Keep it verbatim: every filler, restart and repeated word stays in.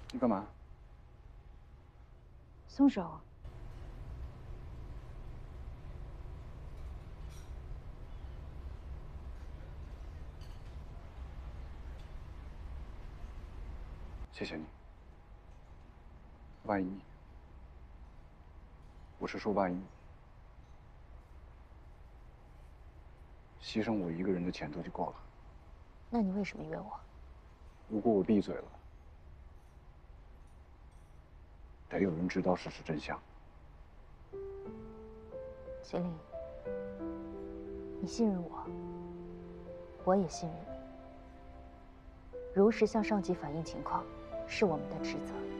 你干嘛？ 松手！ 谢谢你。万一，我是说万一，牺牲我一个人的前途就够了。 那你为什么约我？ 如果我闭嘴了，得有人知道事实真相。 秦岭，你信任我，我也信任你。如实向上级反映情况，是我们的职责。